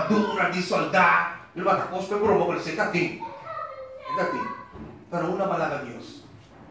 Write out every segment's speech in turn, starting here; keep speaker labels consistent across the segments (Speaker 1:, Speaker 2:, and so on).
Speaker 1: armadura de soldado. Ele vai tapos para broma, ele se tatim. Pero una palabra Dios.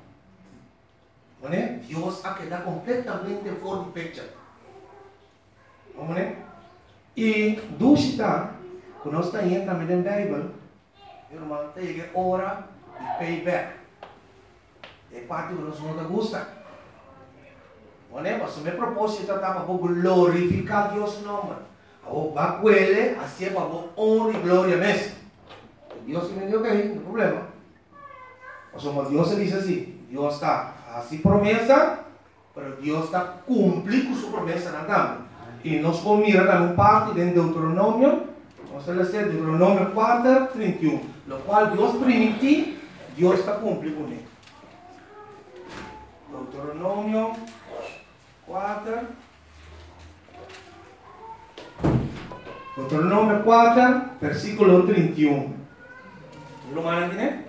Speaker 1: ¿Vale? Dios ha quedado completamente fuera de picture. ¿Vale? E dúvida, quando nós estamos entrando na Bíblia, irmão, tem hora de payback. É parte que nós não gosta. Mas o meu propósito é para glorificar Deus nome. Para ele, assim para honra e glória mesmo. Deus me deu que não tem problema. Mas Deus diz assim, Deus está assim promessa, mas Deus está cumprindo sua promessa na dama. E nós vamos mirar uma parte de Deuteronômio, vamos ler Deuteronômio 4, 31, no qual Deus permitiu, Deus está cumprindo com ele. Deuteronômio 4, Deuteronômio 4, versículo 31. Lo mandan, né?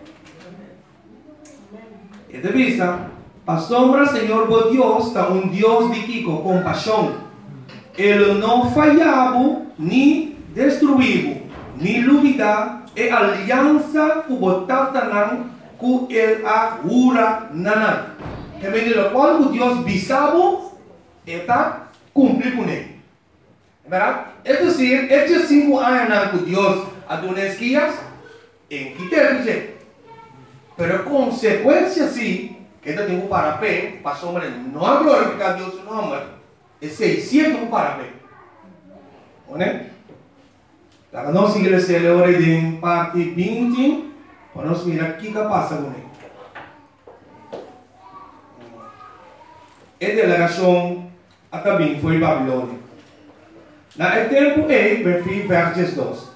Speaker 1: E de vista, a sombra, Senhor, vos Deus, está Deus de que com compaixão. Ele não falhava, nem destruiu, nem duvida, e aliança que botaram com ele a jura nanan. Que vem do qual Deus bisavo, está cumprido com ele. Verdade? É dizer, estes 5 anos que Deus adonesquias, em que termine. Pero consequência sim, que eu tenho para pé, para sombra, não glorificar Deus no nome. É 600 para pé. Né? A nossa igreja é hora de parte 20, para nós mirar o que passa com ele. A delegação também foi Babilônia. Na tempo versos 2.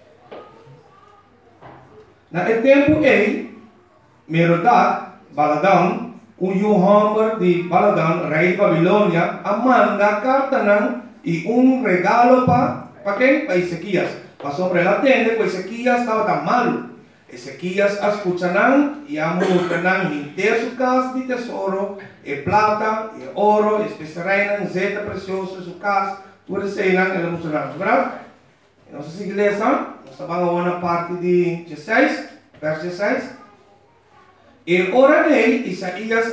Speaker 1: Na tempo Merodach, Baladan, o Hammer de Baladan, rei de Babilônia, manda carta e regalo para quem? Para Ezequias. Passou para ela atender, porque Ezequias estava tão malo. Ezequias escuta e mostra inteiro sua casa de tesouro, e plata, e ouro, e especiarias, zeta preciosa, sua casa, tudo isso ele mostra. Verdade? Nossa igreja, nós vamos na parte de 16, verso 16. E ora Isaías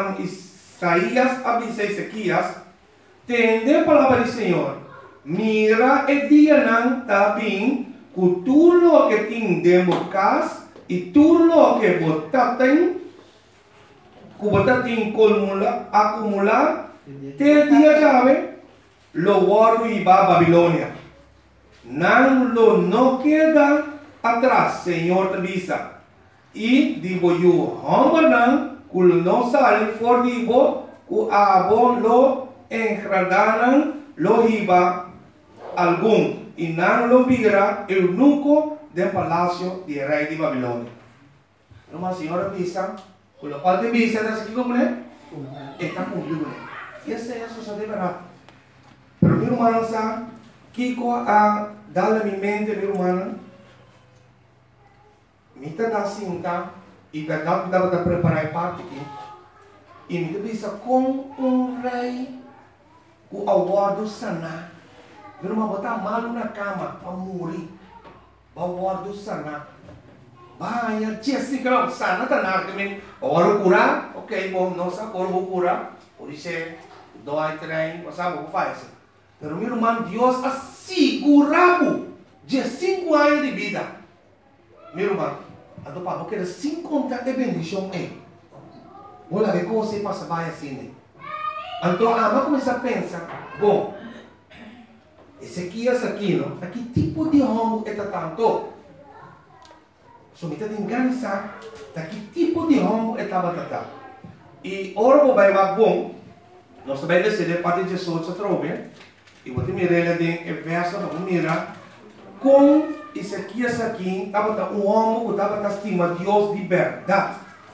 Speaker 1: avisa Ezequias, tende a palavra do Senhor, mira e diga também que tudo o que tem dentro de casa e tudo o que você tem acumular, te dia chave, lo guardo e vai a Babilônia. Não queda atrás, Senhor te avisa. E digo eu, Hambanan, que não sale for digo, que abo lo engradaram, lo riba algum, e não lo vira eunuco do palácio de rei de Babilônia. Uma senhora visa, que o qual te visa, está aqui como é? Está cumprido. E essa é a sociedade verdade. Pero meu irmão sabe, Kiko a dar a minha mente, meu irmão, Mita da cinta e verdade dapat preparar parte aqui. E mita bisa com rei o awardo sana. Vira uma botar malu na cama para morrer. Awardo sana. Bahaya Jessica sana tanar kami. Awardo cura, ok, bom, não sabe como cura. Por isso dói trem, sabe o que faz. Pero meu irmão, Deus assegurava de 5 anos de vida. Meu irmão, então, para porque 50 é bendição aí. Olha que coisa passa vai assim. Então, vamos começar a pensar, bom, Ezequias aqui, não? Que tipo de homem é tanto? So, kita tinggal sa, que tipo de homem é tata. E ora vou vai bom, nós também descer parte de Jesus se trove, e vou te mirar de verso, vamos mirar com Ezequias aqui estava homem que estava estima Deus de verdade.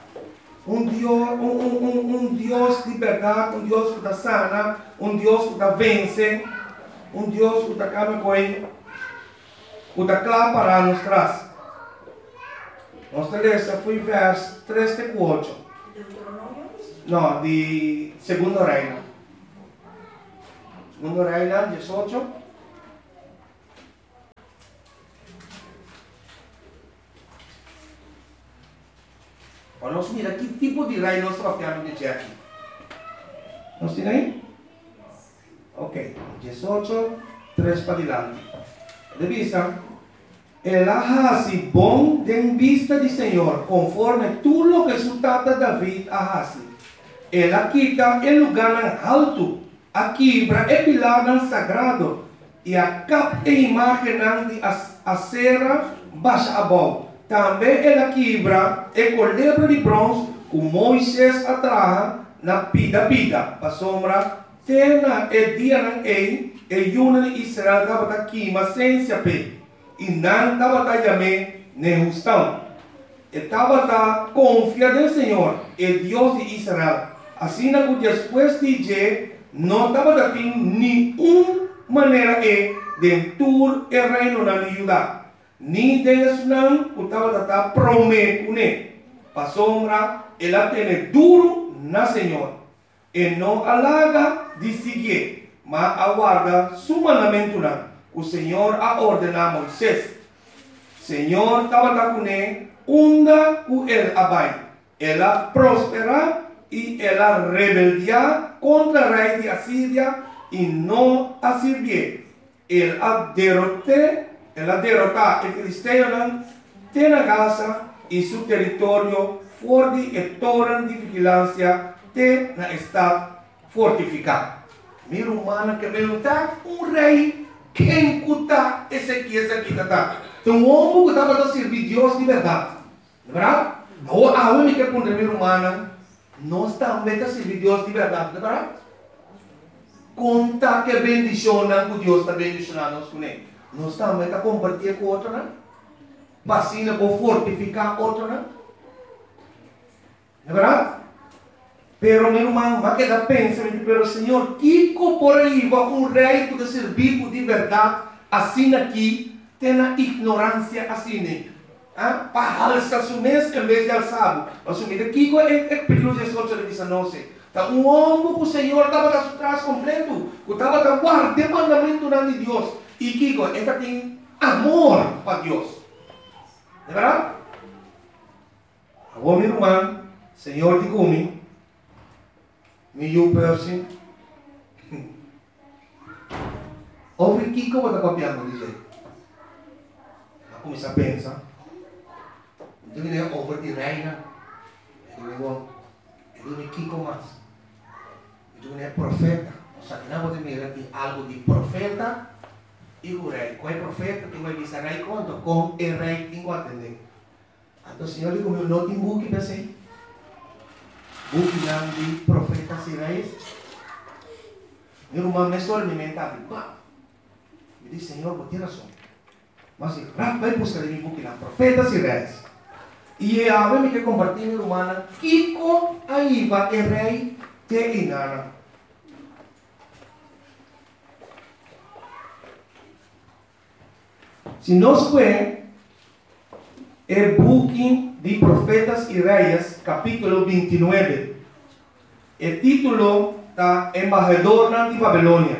Speaker 1: Deus de verdade, Deus que está sana, Deus que está vence, Deus que está acaba com ele, que está claro para nos traz. Nossa letra foi verso 3 e 4. Não, de Segundo Reino. Segundo Reino, 18. Vamos a mirar qué tipo de rey nos está hablando de aquí. ¿Nos tiene ahí? Ok, 18, 3 para adelante. De vista, el hace bom de vista del Señor, conforme todo lo que su tata David hace. Él quita el lugar alto, aquí el pilar sagrado, y a cap e imagen de acera baixa abajo. Também ela quebra o colebro de bronze que Moisés atraja na pida. Para sombra, tena o dia na e yuna de Israel estava aqui, mas sem saber. E não estava também nem justão. Estava confiando no Senhor, o Deus de Israel. Assim, que depois de dia, não estava tendo nenhuma maneira de tur o reino na Judá. Ni deles não estava prometendo. Para sombra, ela tem duro na Senhor. E não alaga de seguir, mas aguarda su mandamento. O Senhor a ordenar Moisés. Senhor estava com ele, onda com ele abai. Ela prospera e ela rebeldia contra o rei de Assíria e não a servir. Ela derrota o filisteu tem a Gaza e seu território fora de torre de vigilância tem na estado fortificado. Minha humana que perguntar rei quem cuta esse aqui tá. Então o homem que estava a servir Deus de verdade, verdade? A homem que pergunta minha humana não está a servir Deus de verdade, verdade? Conta que bendicionam que Deus está bendicionando com ele. Não está a compartilhar com outro, não? Vacina para fortificar outro, não? É verdade? Pero meu irmão, vai quedar pensando, pero Senhor, que por aí vai rei que servir de verdade, assim aqui, tem a ignorância assim, para alçar seu mês em vez de alçar. Assumir que é perigoso de sorte de dizer, tá homem que o Senhor estava atrás completo, que estava guardando o mandamento de Deus, e que ele tem amor para Deus. É verdade? Agora, meu irmão, Senhor te come. Meu person. Ouve que eu vou copiando dizer. Eu comecei a pensar. Então ele é over de reina. Ele é Kiko mais. Ele é profeta. Só que não pode mirar de algo de profeta e o rei. Qual é profeta? Tem que avisar aí quanto com o rei tem que atender. Então o Senhor diz como eu não tenho buque para ser. Buque de profetas e reis. Meu irmão me só alimentava. Me disse, Senhor, vou ter razão. Mas vai buscar em buque de profetas e reis. E a me que compartilhar, meu irmão, Kiko aí vai o rei te inana. Se nós vemos o buque de Profetas e Reis, capítulo 29, o título está Embajador de Babilônia.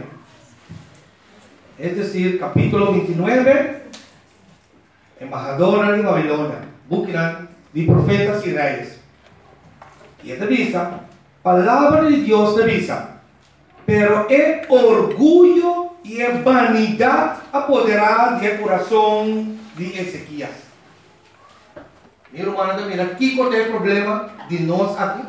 Speaker 1: É decir, capítulo 29, Embajador de Babilônia, buque de Profetas e Reis. E esta diz, palavra de Deus te diz, pero é orgulho e a vanidade apoderar do coração de Ezequias. Meu irmão, mira, aqui qual é o problema de nós aqui?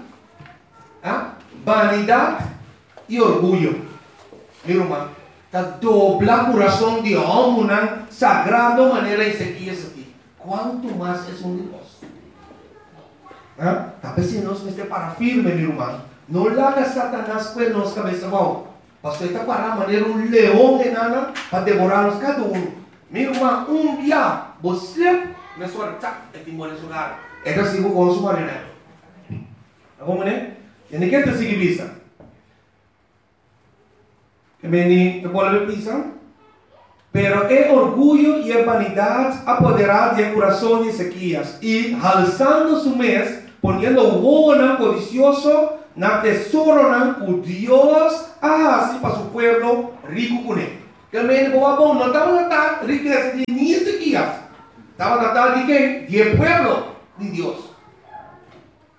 Speaker 1: Vanidade e orgulho. Meu irmão, está dobla o coração de homem, sagrado maneira Ezequias aqui. Quanto mais é um de nós? Talvez se nós estamos para firme, meu irmão, não larga Satanás com nossa cabeça bom. Pastor está para maneira leão enana para devorar-nos cada Meu irmão, dia você me sorta e te mole sugar. É que assim com o marido. Vamos né? E nem quer te seguir vista. Que vem te pode vista. Pero é orgulho e a vanidade apoderar do coração de Ezequias e alçando su mês, poniendo o codicioso na tesouro o Deus hace para su pueblo rico com ele. Que ele não estava tratando riqueza de nem Ezequias, estava tratando de quem? De pueblo de Deus.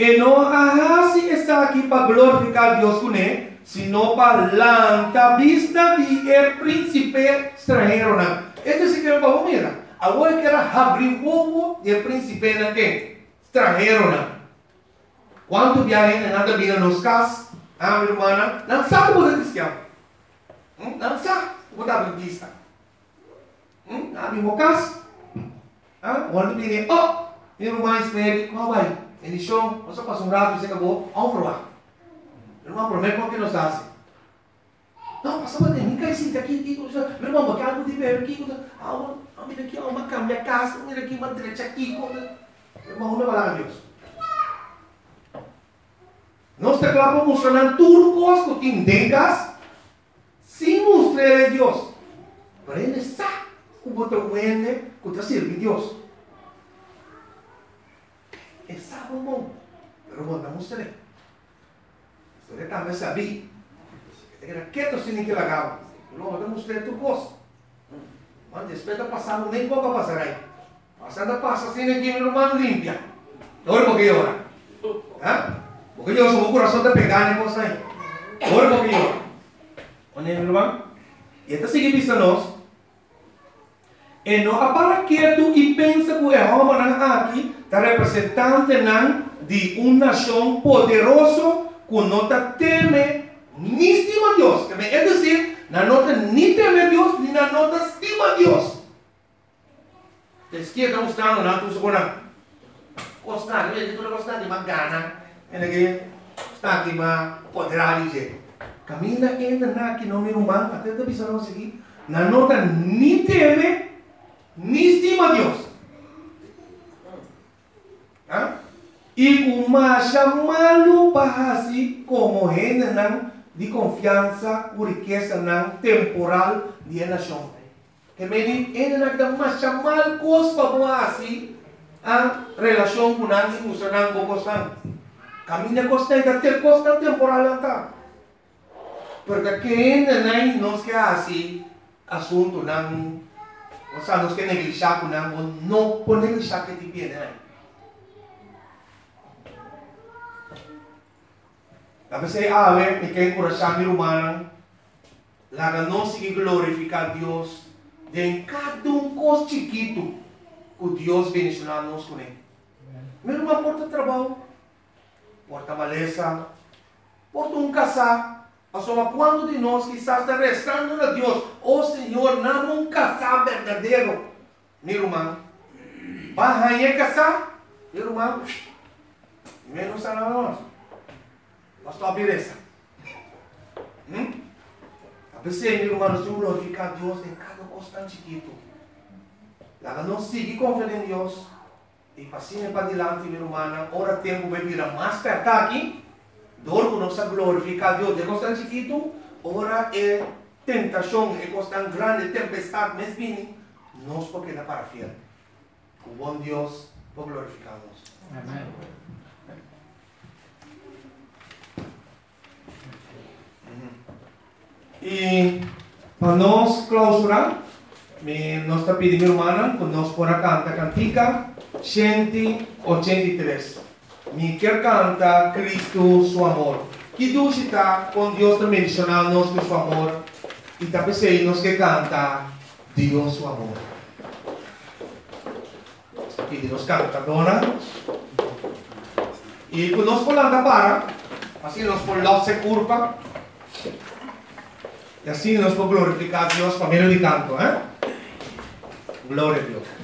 Speaker 1: E não se está aqui para glorificar Deus com ele, sino para lançar vista de príncipe estrangeiro. Este é o que eu vou mirar. Agora que era abrir o povo de príncipe estrangeiro. Quando viagem, nada vira nos casos, minha irmã, não sabe o que é cristiano. Não sabe o que é adventista. Não vimos caso. Quando vira, minha irmã espere, como vai? Ele chão, você passa rato e você acabou, vamos provar. Meu irmão, promete como que nos faz. Não, passa para mim, cai sim, aqui, meu irmão, porque algo de ver aqui, mira aqui, uma cama, casa, mira aqui, uma direita aqui, meu irmão, não vai lá, Deus. Nós te claro mostrando tudo que entendas, sem mostrar a Deus. Para ele sabe o botão que está servindo Deus. Ele sabe o mundo, mas não mostrei. Você também sabia. Era quieto sem que lagava. Não, eu mostrei tu gosto. Mas depois da passada, nem pouco passar aí. Passada passa assim aqui, meu irmão limpia. Olha porque ora. Porque eu sou o coração de pegar nem coisa aí. Olha porque ora. Olha, meu irmão. E esta sigue vista nós. E não para quieto e pensa que é homem aqui, está representante de uma nação poderosa que não teme ni estima Deus. É dizer, não nem teme Deus, nem não estima Deus. A esquerda não está, não está constante, ele está constante, mas gana. Ele está aqui, mas poderá dizer. Camina ainda aqui no meu irmão, até da visão aqui, não está nem teme, nem estima Deus. E como chamá-lo para si como gente de confiança, por riqueza temporal de nação. Que me diz, ele não dá chamar coisa para assim, a relação com nós e mostrando com constante. Caminha constante, até constante temporal está. Porque quem não quer assim, assunto não, ou seja, não quer negligenciar com não pode negligenciar que te viene. Tapi saya awet ni kay coração humano, lá não se glorificar Deus, de cada coisa chiquito que Deus bendicionar nos com ele. Mesmo uma porta de trabalho, porta maleza, porta casar. Mas quando de nós que está restando a Deus, Senhor, não casar verdadeiro, meu irmão, vai casar, meu irmão, menos está na nós. Mas tu obedece. A pessoa, meu irmão, nós temos que glorificar Deus em cada coisa chiquito. Lá não seguir confiando em Deus. E passinho para adiante, meu irmão, ora tempo vai virar mais perto aqui. Dor que nós glorificar Deus de coisa chiquito, ora é tentação, é coisa grande, tempestade, mas bem, nós porque dá para fiel. O bom Deus por glorificar-nos. Amém. E para nós clausurar, nós está pedindo, irmã, que nós por cantar cantica 183. Me quer cantar Cristo, seu amor. Que Deus está com Deus também mencionando com seu amor. E também sei nós que canta Deus, seu amor. Aqui nós canta, dona. E quando nós falamos para, assim nós falamos se curva. E assim nós podemos glorificar a Deus por meio de canto, Glória a Deus.